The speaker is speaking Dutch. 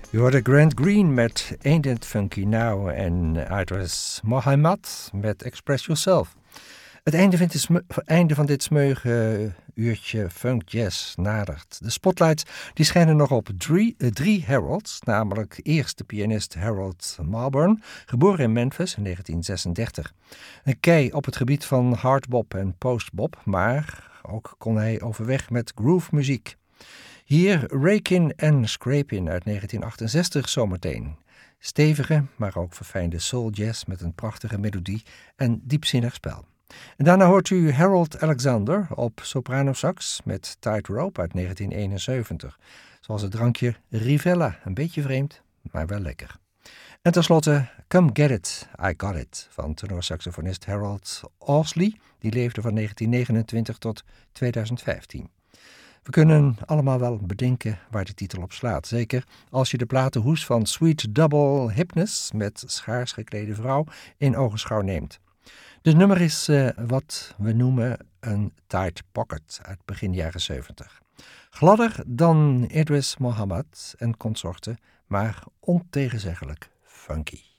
Je hoorde Grant Green met Ain't It Funky Now en het was Mohammed met Express Yourself. Het einde van dit smeuïge uurtje funk jazz nadert. De spotlights die schijnen nog op drie Harolds, namelijk eerst de pianist Harold Marburn, geboren in Memphis in 1936. Een kei op het gebied van hardbop en postbop, maar ook kon hij overweg met groove muziek. Hier Rakin' en Scrapin' uit 1968 zometeen. Stevige, maar ook verfijnde soul jazz met een prachtige melodie en diepzinnig spel. En daarna hoort u Harold Alexander op sopranosax met Tightrope uit 1971. Zoals het drankje Rivella, een beetje vreemd, maar wel lekker. En tenslotte Come Get It, I Got It van tenorsaxofonist Harold Ousley. Die leefde van 1929 tot 2015. We kunnen allemaal wel bedenken waar de titel op slaat. Zeker als je de platenhoes van Sweet Double Hypnus met schaars geklede vrouw in ogenschouw neemt. De nummer is wat we noemen een tight pocket uit begin jaren 70. Gladder dan Idris Muhammad en consorten, maar ontegenzeggelijk funky.